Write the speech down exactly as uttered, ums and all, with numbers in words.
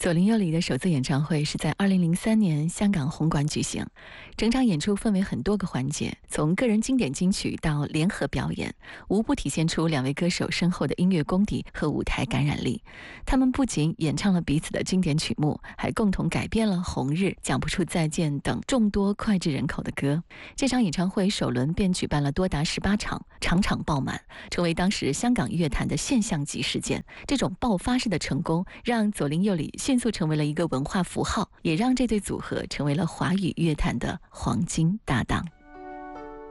左邻右里的首次演唱会是在二零零三年香港红馆举行，整场演出分为很多个环节，从个人经典金曲到联合表演，无不体现出两位歌手深厚的音乐功底和舞台感染力。他们不仅演唱了彼此的经典曲目，还共同改编了《红日》《讲不出再见》等众多脍炙人口的歌。这场演唱会首轮便举办了多达十八场，场场爆满，成为当时香港乐坛的现象级事件。这种爆发式的成功，让左邻右里迅速成为了一个文化符号，也让这对组合成为了华语乐坛的黄金搭档。